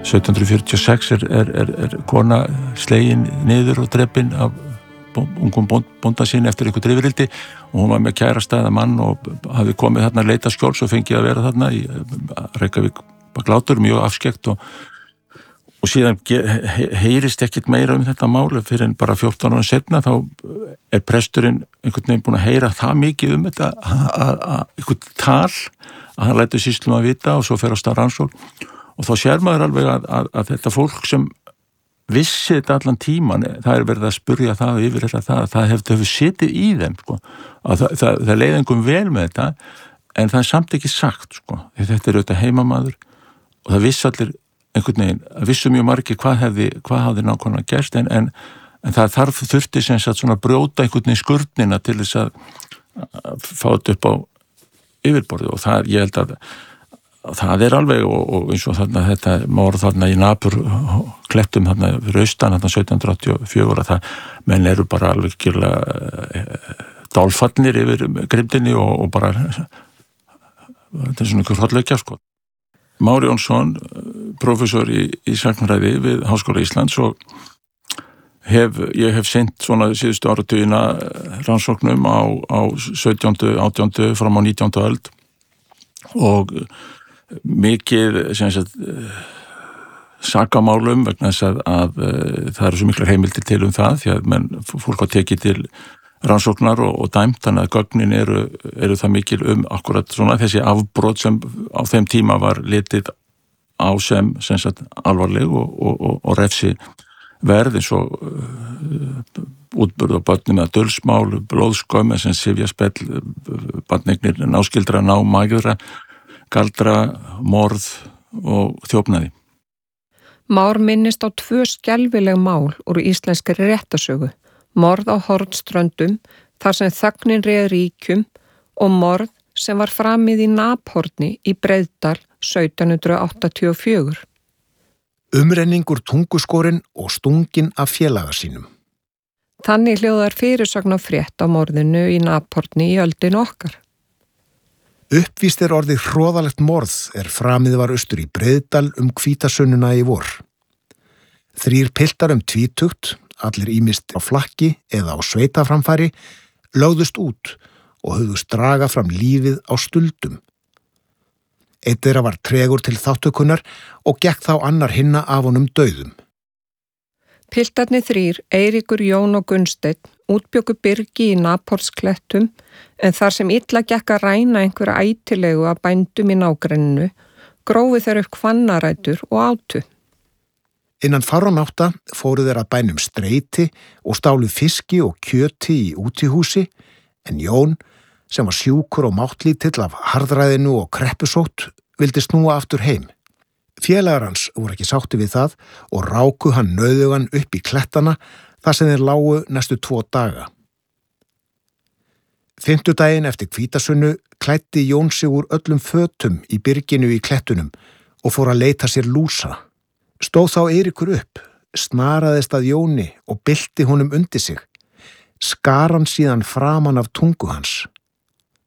1746 er kona slegin niður og drepin af ungum bónda sín eftir einhver drifrildi og hún var með kærasta eða mann og hafði komið þarna að leita skjóls og fengið að vera þarna í Reykjavík Glátur, mjög afskekt og síðan heyrist ekkert meira þetta mál fyrir en bara 14 ára seinna þá presturinn einhvern veginn búin að heyra það mikið þetta einhvern tal að hann lætur sýslum að vita og svo fer á stað rannsókn og þá sér maður alveg að þetta fólk sem vissi þetta allan tíman, það verið að spurja það yfir það hefur sitið í þeim sko. Það leið engum vel með þetta en það samt ekki sagt sko. Þetta auðvitað heimamaður og það vissi allir einhvern veginn, vissu mjög margir hvað hafði nákvæmlega gerst en það þurfti sem sagt svona brjóta einhvern veginn skurnina til þess að fá þetta upp á yfirborði og það, ég held að það alveg og eins og þarna þetta morð þarna í Napur klettum þarna fyrir austan þarna 1784 að það menn eru bara alveg kjörlega dálfallnir yfir grimdinni og bara þetta svona einhver hrollvekja sko. Már Jónsson, prófessor í sagnfræði við Háskóla Íslands og ég hef sinnt svona síðustu áratugina rannsóknum á 17., 18. fram á 19. öld og mikið sem sagt sakamálum vegna þess að það eru svo miklar heimildir til það því að fólk á tekið til rannsóknar og dæmt þannig að gögnin eru það mikil akkurat svona þessi afbrot sem á þeim tíma var litið á sem sagt alvarleg og refsi verð eins og útburð á börnum eða dulsmál, blóðskömm sem sifjaspell, barneignir náskildra, námægra galdra, morð og þjófnaði. Már minnist á 2 skelfileg mál úr íslenskri réttasögu. Morð á Hornströndum, þar sem þögnin réð ríkjum og morð sem var framið í Naphorni í Breiðdal 1784. Umrenningur tunguskorinn og stungin af félaga sínum. Þannig hljóðar fyrirsögn á frétt á morðinu í Naphorni í öldinu okkar. Uppvíst orðið hroðalegt morð framið var austur í Breiðdal Hvítasunnuna í vor. 3 piltar 20, allir ýmist á flakki eða á sveitaframfæri, lögðust út og hugðust draga fram lífið á stuldum. Einn þeirra var tregur til þáttökunnar og gekk þá annar hinna af honum dauðum. Piltarnir 3, Eiríkur, Jón og Gunnsteinn, útbjuggu byrgi í Napolsklettum en þar sem illa gekk að ræna einhverja ætilegu að bændum í nágrenninu, grófu þeir upp hvannarætur og átu. Innan fárra nátta fóru þeir að bænum Streiti og stálu fiski og kjöti í útihúsi, en Jón, sem var sjúkur og máttlítill af harðræðinu og kreppusótt, vildi snúa aftur heim. Félagar hans voru ekki sátti við það og ráku hann nauðugan upp í klettana þar sem þeir lágu næstu 2 daga. 5. daginn eftir Hvítasunnu klæddi Jón sig úr öllum fötum í byrginu í klettunum og fór að leita sér lúsa. Stóð þá Eiríkur upp, snaraðist að Jóni og bylti honum undir sig. Skar hann síðan framan af tungu hans.